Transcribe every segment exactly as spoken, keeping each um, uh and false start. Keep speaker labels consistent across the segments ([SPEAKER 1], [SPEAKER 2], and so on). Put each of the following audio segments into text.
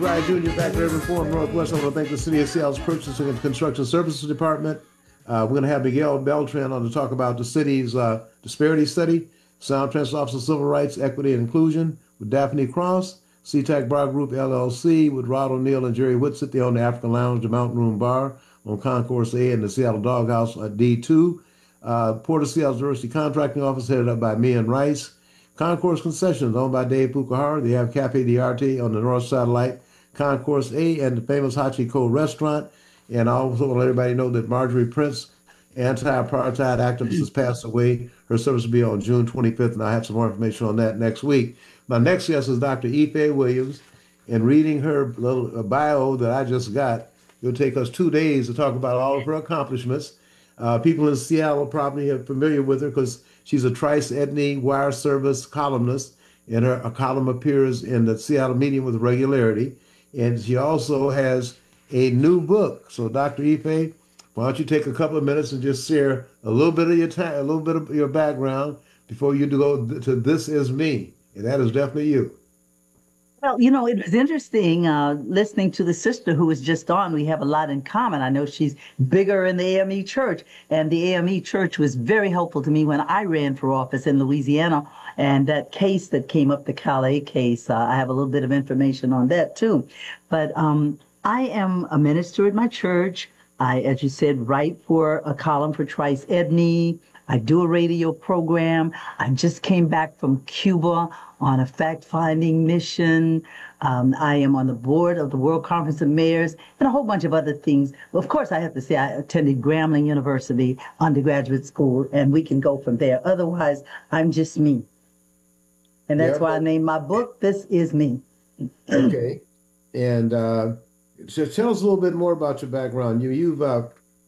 [SPEAKER 1] Ryan Junior back at Urban Forum Northwest. I want to thank the City of Seattle's Purchasing and Construction Services Department. Uh, we're going to have Miguel Beltran on to talk about the city's uh, disparity study, Sound Transit Office of Civil Rights, Equity, and Inclusion with Daphne Cross, SeaTac Bar Group L L C with Rod O'Neill and Jerry Whitsitt. They own the African Lounge, the Mountain Room Bar on Concourse A and the Seattle Doghouse at D two. Uh, Port of Seattle Diversity Contracting Office headed up by Mian Rice. Concourse Concessions owned by Dave Pucahara. They have Cafe D'Arte on the North Satellite, Concourse A, and the famous Hachiko restaurant. And I also want to let everybody know that Marjorie Prince, anti-apartheid activist, has passed away. Her service will be on June twenty-fifth, and I have some more information on that next week. My next guest is Doctor Ife Williams, and reading her little bio that I just got, it'll take us two days to talk about all of her accomplishments. Uh, people in Seattle probably are familiar with her because she's a Trice Edney Wire Service columnist, and her a column appears in the Seattle Medium with regularity. And she also has a new book. So, Doctor Ife, why don't you take a couple of minutes and just share a little bit of your time, a little bit of your background before you go to This Is Me, and that is definitely you.
[SPEAKER 2] Well, you know, it was interesting uh, listening to the sister who was just on. We have a lot in common. I know she's bigger in the A M E Church, and the A M E Church was very helpful to me when I ran for office in Louisiana. And that case that came up, the Calais case, uh, I have a little bit of information on that too. But um, I am a minister at my church. I, as you said, write for a column for Trice Edney. I do a radio program. I just came back from Cuba on a fact-finding mission. Um, I am on the board of the World Conference of Mayors and a whole bunch of other things. Of course, I have to say I attended Grambling University undergraduate school, and we can go from there. Otherwise, I'm just me. And that's yeah, why I named my book, This Is Me.
[SPEAKER 1] Okay. And uh, so tell us a little bit more about your background. You, you've uh,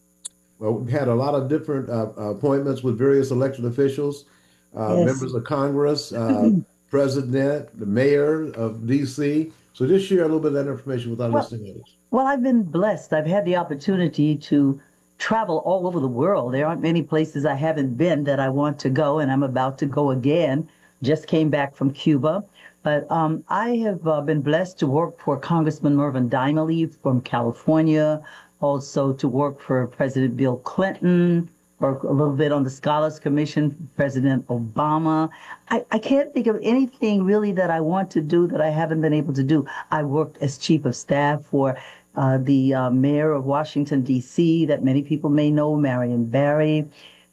[SPEAKER 1] well, had a lot of different uh, appointments with various elected officials, uh, yes. members of Congress, uh, president, the mayor of D C. So just share a little bit of that information with our
[SPEAKER 2] well,
[SPEAKER 1] listeners.
[SPEAKER 2] Well, I've been blessed. I've had the opportunity to travel all over the world. There aren't many places I haven't been that I want to go, and I'm about to go again. Just came back from Cuba. But um, I have uh, been blessed to work for Congressman Mervyn Dimely from California, also to work for President Bill Clinton, work a little bit on the Scholars Commission, President Obama. I, I can't think of anything really that I want to do that I haven't been able to do. I worked as chief of staff for uh, the uh, mayor of Washington, D C, that many people may know, Marion Barry.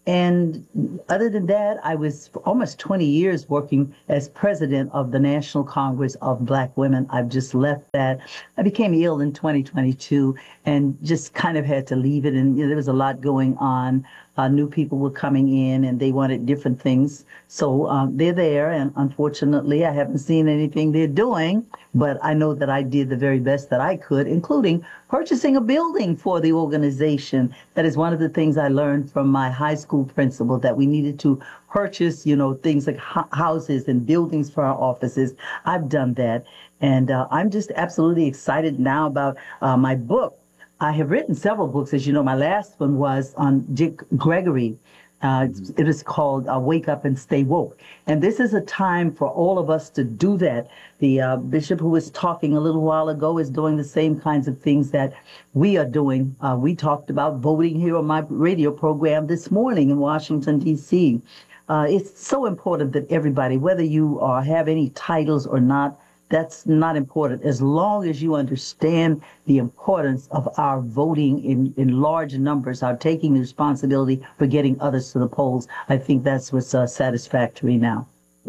[SPEAKER 2] And other than that, I was for almost twenty years working as president of the National Congress of Black Women. I've just left that. I became ill in twenty twenty-two and just kind of had to leave it. And you know, there was a lot going on. Uh, new people were coming in and they wanted different things. So um, they're there. And unfortunately, I haven't seen anything they're doing. But I know that I did the very best that I could, including purchasing a building for the organization. That is one of the things I learned from my high school principal, that we needed to purchase, you know, things like houses and buildings for our offices. I've done that. And uh, I'm just absolutely excited now about uh, my book. I have written several books. As you know, my last one was on Dick Gregory. Uh, it is called uh, Wake Up and Stay Woke. And this is a time for all of us to do that. The uh, bishop who was talking a little while ago is doing the same kinds of things that we are doing. Uh, we talked about voting here on my radio program this morning in Washington, D C. Uh, it's so important that everybody, whether you uh, have any titles or not, that's not important. As long as you understand the importance of our voting in, in large numbers, our taking the responsibility for getting others to the polls, I think that's what's uh, satisfactory now.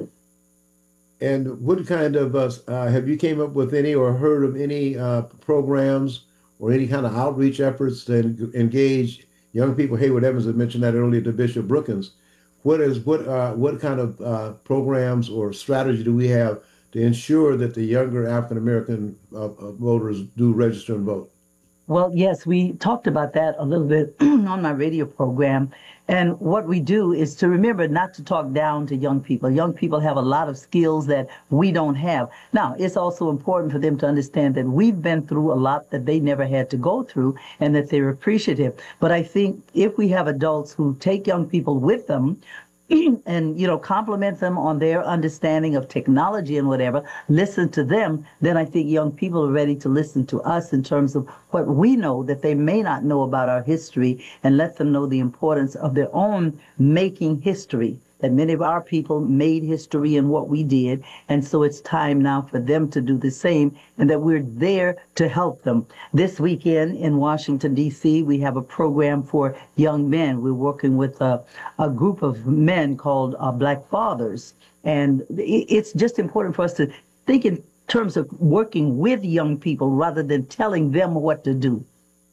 [SPEAKER 1] And what kind of, uh, uh, have you came up with any or heard of any uh, programs or any kind of outreach efforts to en- engage young people? Hayward Evans had mentioned that earlier to Bishop Brookins. What is what uh, what kind of uh, programs or strategy do we have to ensure that the younger African-American uh, uh, voters do register and vote?
[SPEAKER 2] Well, yes, we talked about that a little bit on my radio program. And what we do is to remember not to talk down to young people. Young people have a lot of skills that we don't have. Now, it's also important for them to understand that we've been through a lot that they never had to go through and that they're appreciative. But I think if we have adults who take young people with them, and, you know, compliment them on their understanding of technology and whatever, listen to them, then I think young people are ready to listen to us in terms of what we know that they may not know about our history, and let them know the importance of their own making history, that many of our people made history in what we did. And so it's time now for them to do the same, and that we're there to help them. This weekend in Washington, D C, we have a program for young men. We're working with a, a group of men called uh, Black Fathers. And it's just important for us to think in terms of working with young people rather than telling them what to do.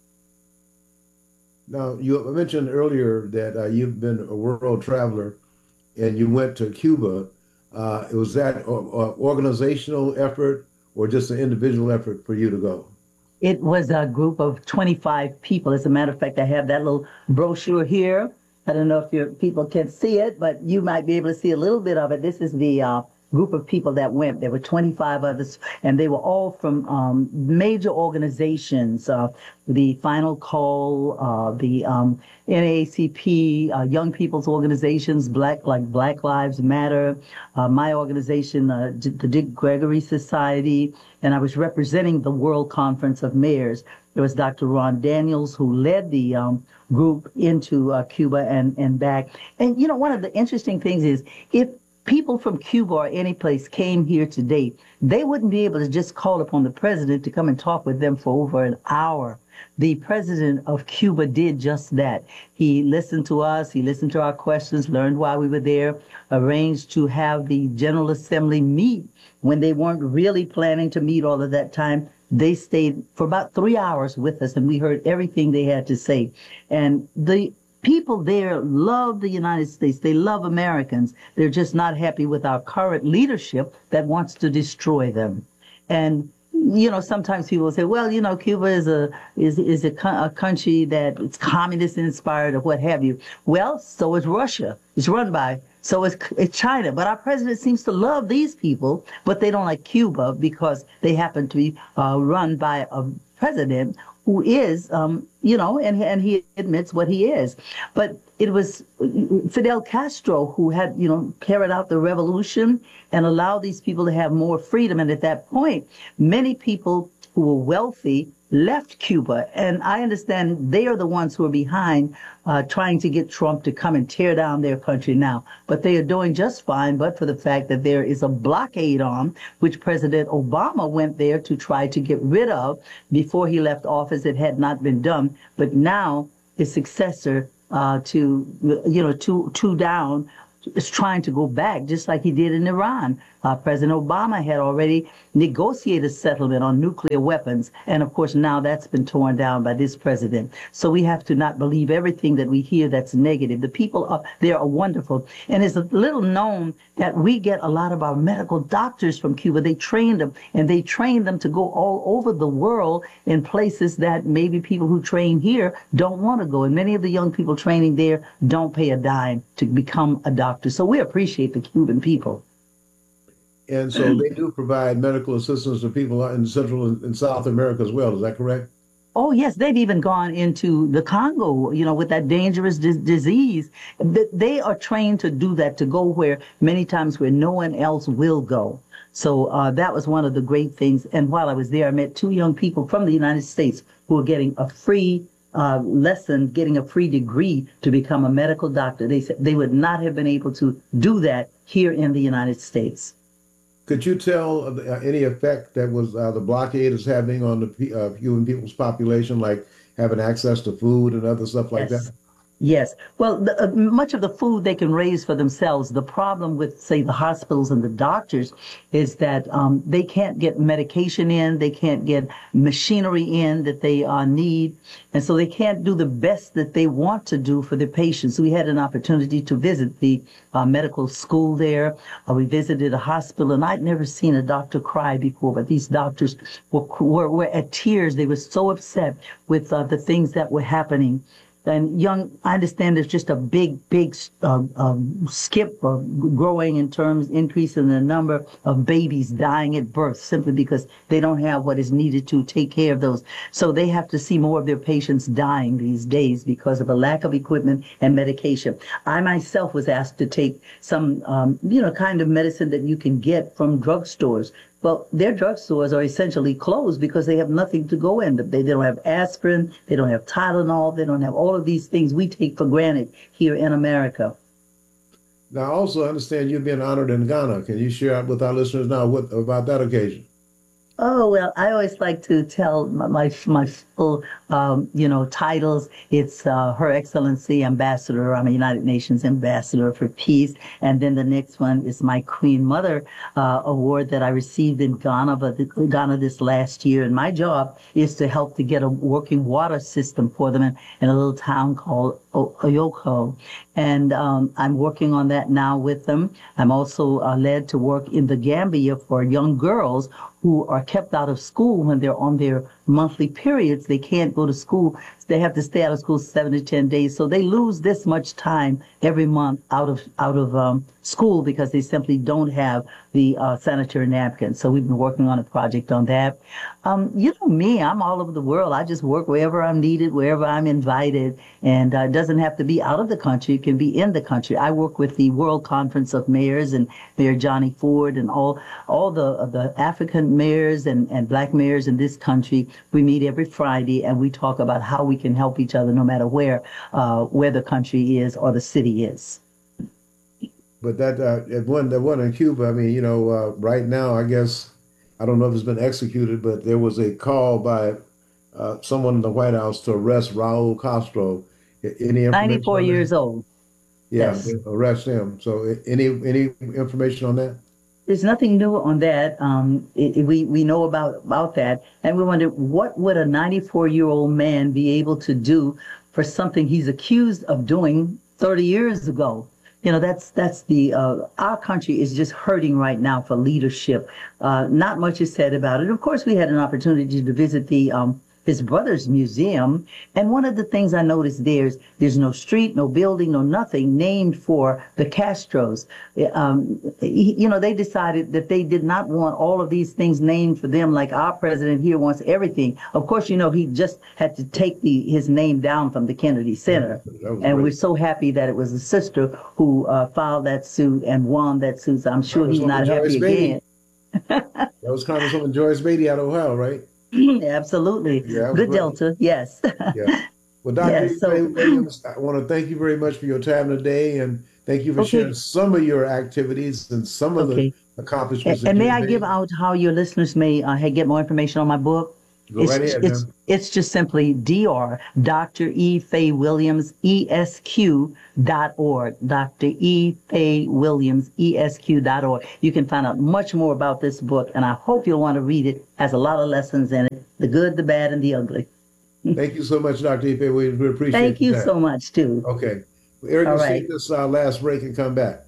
[SPEAKER 1] Now, you mentioned earlier that uh, you've been a world traveler and you went to Cuba. Uh, was that an organizational effort or just an individual effort for you to go?
[SPEAKER 2] It was a group of twenty-five people. As a matter of fact, I have that little brochure here. I don't know if your people can see it, but you might be able to see a little bit of it. This is the uh, group of people that went. There were twenty-five others, and they were all from um, major organizations, uh, the Final Call, uh, the um, N double A C P, uh, young people's organizations, Black like Black Lives Matter, uh, my organization, uh, the Dick Gregory Society, and I was representing the World Conference of Mayors. There was Doctor Ron Daniels, who led the um, group into uh, Cuba and, and back. And, you know, one of the interesting things is, if people from Cuba or any place came here today, they wouldn't be able to just call upon the president to come and talk with them for over an hour. The president of Cuba did just that. He listened to us, he listened to our questions, learned why we were there, arranged to have the General Assembly meet when they weren't really planning to meet all of that time. They stayed for about three hours with us, and we heard everything they had to say. And the people there love the United States. They love Americans. They're just not happy with our current leadership that wants to destroy them. And, you know, sometimes people say, well, you know, Cuba is a is is a, a country that it's communist inspired or what have you. Well, so is Russia. It's run by, so is it's China. But our president seems to love these people, but they don't like Cuba because they happen to be uh, run by a president who is, um, you know, and, and he admits what he is. But it was Fidel Castro who had, you know, carried out the revolution and allowed these people to have more freedom. And at that point, many people who were wealthy left Cuba. And I understand they are the ones who are behind uh, trying to get Trump to come and tear down their country now. But they are doing just fine, but for the fact that there is a blockade on, which President Obama went there to try to get rid of before he left office. It had not been done. But now his successor uh, to, you know, two, two down, is trying to go back, just like he did in Iran. Uh, President Obama had already negotiated a settlement on nuclear weapons, and of course now that's been torn down by this president. So we have to not believe everything that we hear that's negative. The people are there are wonderful, and it's a little known that we get a lot of our medical doctors from Cuba. They trained them, and they trained them to go all over the world in places that maybe people who train here don't want to go. And many of the young people training there don't pay a dime to become a doctor. So we appreciate the Cuban people.
[SPEAKER 1] And so they do provide medical assistance to people in Central and South America as well. Is that correct?
[SPEAKER 2] Oh, yes. They've even gone into the Congo, you know, with that dangerous dis- disease. They are trained to do that, to go where many times where no one else will go. So uh, that was one of the great things. And while I was there, I met two young people from the United States who were getting a free uh, lesson, getting a free degree to become a medical doctor. They said they would not have been able to do that here in the United States.
[SPEAKER 1] Could you tell uh, any effect that was uh, the blockade is having on the uh, Cuban people's population, like having access to food and other stuff like
[SPEAKER 2] Yes.
[SPEAKER 1] that?
[SPEAKER 2] Yes. Well, the, uh, much of the food they can raise for themselves. The problem with, say, the hospitals and the doctors is that um, they can't get medication in, they can't get machinery in that they uh, need, and so they can't do the best that they want to do for their patients. We had an opportunity to visit the uh, medical school there. Uh, we visited a hospital, and I'd never seen a doctor cry before, but these doctors were, were, were at tears. They were so upset with uh, the things that were happening. and young, I understand there's just a big, big uh, um, skip or growing in terms, increase in the number of babies dying at birth simply because they don't have what is needed to take care of those. So they have to see more of their patients dying these days because of a lack of equipment and medication. I myself was asked to take some, um, you know, kind of medicine that you can get from drugstores. Well, their drugstores are essentially closed because they have nothing to go in. They, they don't have aspirin, they don't have Tylenol, they don't have all of these things we take for granted here in America.
[SPEAKER 1] Now, I also understand you've been honored in Ghana. Can you share with our listeners now what about that occasion?
[SPEAKER 2] Oh, well, I always like to tell my my, my full, um, you know, titles. It's uh, Her Excellency Ambassador. I'm a United Nations Ambassador for Peace. And then the next one is my Queen Mother uh, Award that I received in Ghana, but Ghana this last year. And my job is to help to get a working water system for them in, in a little town called o- Oyoko. And um, I'm working on that now with them. I'm also uh, led to work in the Gambia for young girls who are kept out of school when they're on their monthly periods. They can't go to school. They have to stay out of school seven to ten days. So they lose this much time every month out of out of um, school because they simply don't have the uh, sanitary napkins. So we've been working on a project on that. Um, you know me, I'm all over the world. I just work wherever I'm needed, wherever I'm invited. And uh, it doesn't have to be out of the country. It can be in the country. I work with the World Conference of Mayors and Mayor Johnny Ford and all all the the African mayors and, and black mayors in this country. We meet every Friday and we talk about how we can help each other no matter where uh, where the country is or the city is.
[SPEAKER 1] But that uh, one, the one in Cuba, I mean, you know, uh, right now, I guess, I don't know if it's been executed, but there was a call by uh, someone in the White House to arrest Raul Castro. Any information
[SPEAKER 2] ninety-four
[SPEAKER 1] on that?
[SPEAKER 2] years old.
[SPEAKER 1] Yeah,
[SPEAKER 2] Yes.
[SPEAKER 1] arrest him. So any any information on that?
[SPEAKER 2] There's nothing new on that. Um, it, it- we we know about about that, and we wonder what would a ninety-four year old man be able to do for something he's accused of doing thirty years ago. You know, that's that's the uh, our country is just hurting right now for leadership. Uh, not much is said about it. Of course, we had an opportunity to visit the um, his brother's museum, and one of the things I noticed there is there's no street, no building, no nothing named for the Castros. Um, he- you know, they decided that they did not want all of these things named for them, like our president here wants everything. Of course, you know, he just had to take the his name down from the Kennedy Center.
[SPEAKER 1] That was
[SPEAKER 2] And we're
[SPEAKER 1] great.
[SPEAKER 2] so happy that it was the sister who uh, filed that suit and won that suit. So I'm sure he's
[SPEAKER 1] Congresswoman
[SPEAKER 2] not
[SPEAKER 1] Joyce
[SPEAKER 2] happy
[SPEAKER 1] Beatty.
[SPEAKER 2] again.
[SPEAKER 1] That was Congresswoman Joyce Beatty out of Ohio, right?
[SPEAKER 2] Absolutely.
[SPEAKER 1] Yeah, that was
[SPEAKER 2] Good
[SPEAKER 1] great.
[SPEAKER 2] Delta. Yes.
[SPEAKER 1] Yeah. Well, doctor
[SPEAKER 2] Yes. So,
[SPEAKER 1] Williams, I want to thank you very much for your time today, and thank you for sharing
[SPEAKER 2] okay.
[SPEAKER 1] some of your activities and some of the
[SPEAKER 2] Okay.
[SPEAKER 1] accomplishments
[SPEAKER 2] And,
[SPEAKER 1] that
[SPEAKER 2] and may
[SPEAKER 1] you've
[SPEAKER 2] I give
[SPEAKER 1] made.
[SPEAKER 2] out how your listeners may uh, get more information on my book?
[SPEAKER 1] Go
[SPEAKER 2] It's
[SPEAKER 1] right ahead,
[SPEAKER 2] it's
[SPEAKER 1] man.
[SPEAKER 2] it's just simply D R Doctor E. Faye Williams E S Q dot org. Doctor E. Faye Williams E S Q dot org. You can find out much more about this book, and I hope you'll want to read it. It has a lot of lessons in it: the good, the bad, and the ugly.
[SPEAKER 1] Thank you so much, Doctor Ife. We, we appreciate
[SPEAKER 2] Thank you
[SPEAKER 1] your time.
[SPEAKER 2] so much too.
[SPEAKER 1] Okay. Well, Eric,
[SPEAKER 2] All
[SPEAKER 1] let's
[SPEAKER 2] right.
[SPEAKER 1] take this uh, last break and come back.